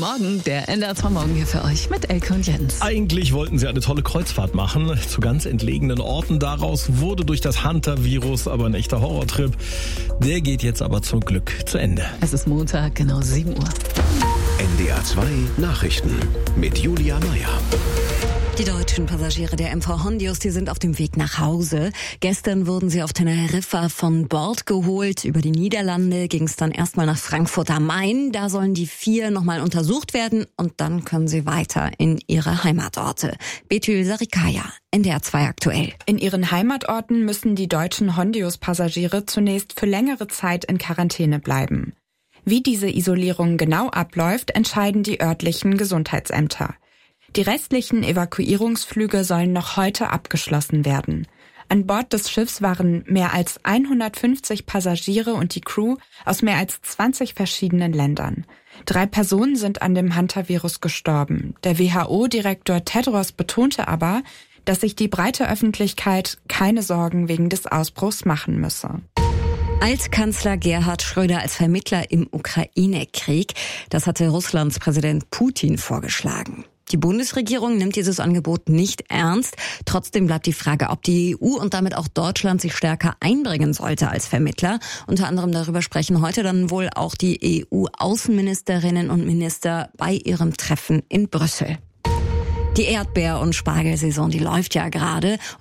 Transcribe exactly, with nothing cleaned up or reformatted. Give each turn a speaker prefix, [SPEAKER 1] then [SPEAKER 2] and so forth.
[SPEAKER 1] Guten Morgen, der N D R zwei Morgen hier für euch mit Elke und Jens.
[SPEAKER 2] Eigentlich wollten sie eine tolle Kreuzfahrt machen, zu ganz entlegenen Orten. Daraus wurde durch das Hunter-Virus aber ein echter Horrortrip. Der geht jetzt aber zum Glück zu Ende.
[SPEAKER 1] Es ist Montag, genau sieben Uhr.
[SPEAKER 3] N D R zwei Nachrichten mit Julia Meyer.
[SPEAKER 4] Die deutschen Passagiere der M V Hondius, die sind auf dem Weg nach Hause. Gestern wurden sie auf Teneriffa von Bord geholt. Über die Niederlande ging es dann erstmal nach Frankfurt am Main. Da sollen die vier nochmal untersucht werden und dann können sie weiter in ihre Heimatorte. Betül Sarikaya, N D R zwei aktuell.
[SPEAKER 5] In ihren Heimatorten müssen die deutschen Hondius-Passagiere zunächst für längere Zeit in Quarantäne bleiben. Wie diese Isolierung genau abläuft, entscheiden die örtlichen Gesundheitsämter. Die restlichen Evakuierungsflüge sollen noch heute abgeschlossen werden. An Bord des Schiffs waren mehr als hundertfünfzig Passagiere und die Crew aus mehr als zwanzig verschiedenen Ländern. Drei Personen sind an dem Hunter-Virus gestorben. Der W H O-Direktor Tedros betonte aber, dass sich die breite Öffentlichkeit keine Sorgen wegen des Ausbruchs machen müsse.
[SPEAKER 4] Altkanzler Gerhard Schröder als Vermittler im Ukraine-Krieg, das hatte Russlands Präsident Putin vorgeschlagen. Die Bundesregierung nimmt dieses Angebot nicht ernst. Trotzdem bleibt die Frage, ob die E U und damit auch Deutschland sich stärker einbringen sollte als Vermittler. Unter anderem darüber sprechen heute dann wohl auch die E U-Außenministerinnen und Minister bei ihrem Treffen in Brüssel. Die Erdbeer- und Spargelsaison, die läuft ja gerade.